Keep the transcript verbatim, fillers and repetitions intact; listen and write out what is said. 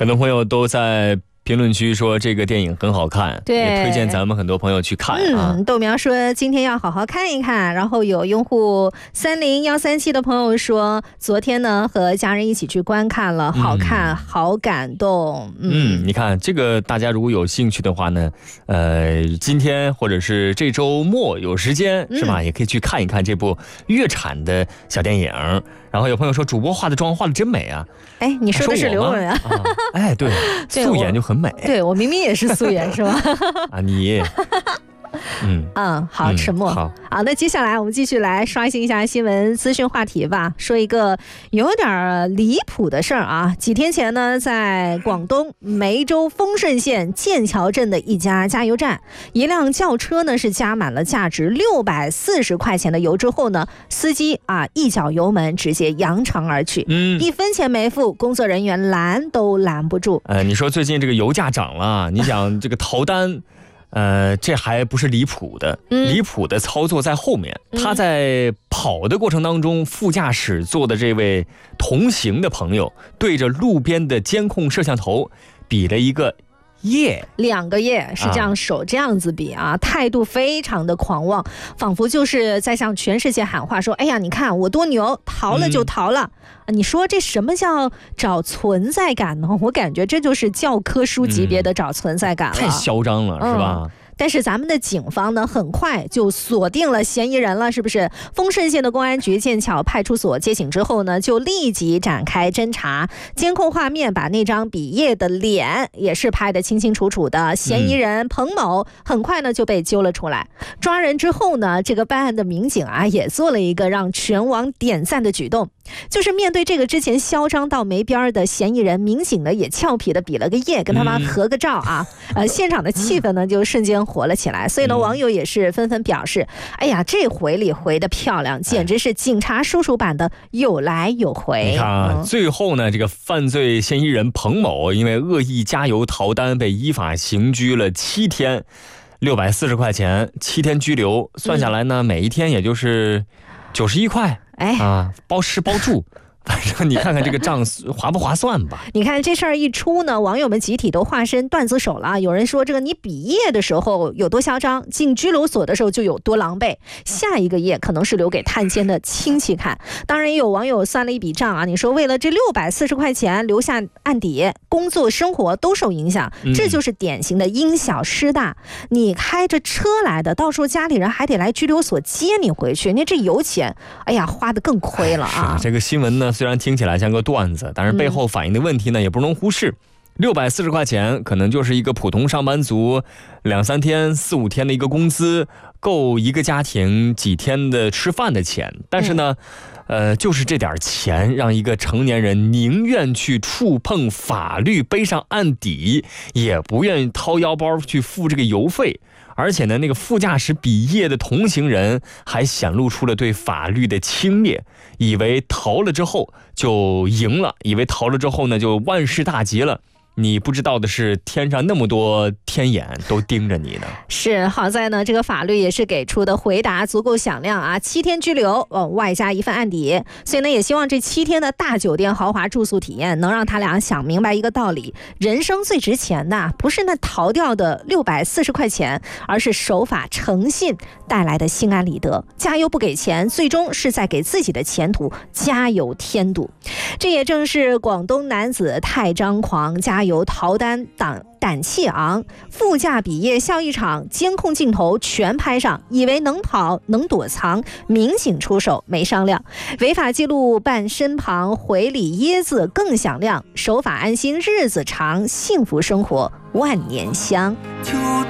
很多朋友都在评论区说这个电影很好看， 对， 也推荐咱们很多朋友去看啊。 嗯，豆苗说今天要好好看一看，然后有用户三零一三七的朋友说，昨天呢和家人一起去观看了，好看，嗯、好感动。 嗯, 嗯，你看这个，大家如果有兴趣的话呢，呃，今天或者是这周末有时间是吧，嗯、也可以去看一看这部粤产的小电影。然后有朋友说主播化的妆化的真美啊， 哎，你说的是刘文啊？ 啊哎，对，素颜就很美。 对，我明明也是素颜是吧？ 啊，你。嗯嗯，好，沉默。嗯、好，好，那接下来我们继续来刷新一下新闻资讯话题吧。说一个有点离谱的事儿啊。几天前呢，在广东梅州丰顺县剑桥镇的一家加油站，一辆轿车呢是加满了价值六百四十块钱的油之后呢，司机啊一脚油门直接扬长而去，嗯，一分钱没付，工作人员拦都拦不住。 呃，你说最近这个油价涨了，你想这个逃单。呃，这还不是离谱的，离谱的操作在后面。嗯、他在跑的过程当中，副驾驶座的这位同行的朋友对着路边的监控摄像头比了一个耶， 两个耶，是这样手这样子比啊，态度非常的狂妄，仿佛就是在向全世界喊话说：“哎呀，你看我多牛，逃了就逃了。嗯”你说这什么叫找存在感呢？我感觉这就是教科书级别的找存在感了， 嗯、太嚣张了，是吧？ 嗯，但是咱们的警方呢，很快就锁定了嫌疑人了，是不是？丰顺县的公安局剑桥派出所接警之后呢，就立即展开侦查，监控画面把那张比耶的脸也是拍得清清楚楚的。嫌疑人彭某很快呢就被揪了出来。抓人之后呢，这个办案的民警啊，也做了一个让全网点赞的举动。就是面对这个之前嚣张到没边的嫌疑人，民警呢也俏皮的比了个耶，跟他们合个照啊，呃，现场的气氛呢就瞬间活了起来。所以呢，网友也是纷纷表示：“哎呀，这回里回的漂亮，简直是警察叔叔版的有来有回。” 你看啊，嗯、最后呢，这个犯罪嫌疑人彭某因为恶意加油逃单被依法刑拘了七天，六百四十块钱，七天拘留，算下来呢，嗯、每一天也就是九十一块。哎啊，包吃包住，反正你看看这个账划不划算吧？ 你看这事儿一出呢，网友们集体都化身段子手了。有人说这个你比耶的时候有多嚣张，进拘留所的时候就有多狼狈，下一个耶可能是留给探监的亲戚看。当然也有网友算了一笔账啊，你说为了这六百四十块钱留下案底，工作生活都受影响，这就是典型的因小失大。嗯、你开着车来的，到时候家里人还得来拘留所接你回去，那这油钱，哎呀，花的更亏了啊！ 这个新闻呢，虽然听起来像个段子，但是背后反映的问题呢，也不能忽视。六百四十块钱可能就是一个普通上班族两三天、四五天的一个工资，够一个家庭几天的吃饭的钱。但是呢，嗯、呃，就是这点钱，让一个成年人宁愿去触碰法律，背上案底，也不愿意掏腰包去付这个油费。而且呢，那个副驾驶比耶的同行人还显露出了对法律的轻蔑，以为逃了之后就赢了，以为逃了之后呢就万事大吉了。你不知道的是，天上那么多天眼都盯着你呢。 是，好在呢，这个法律也是给出的回答足够响亮啊，七天拘留，呃，外加一份案底。所以呢，也希望这七天的大酒店豪华住宿体验，能让他俩想明白一个道理：人生最值钱的不是那逃掉的六百四十块钱，而是守法诚信带来的心安理得。加油不给钱，最终是在给自己的前途加油添堵。这也正是广东男子太张狂加油逃单胆胆气昂，副驾比耶笑一场，监控镜头全拍上，以为能跑能躲藏，民警出手没商量，违法记录伴身旁，回礼耶字更响亮，守法安心日子长，幸福生活万年香。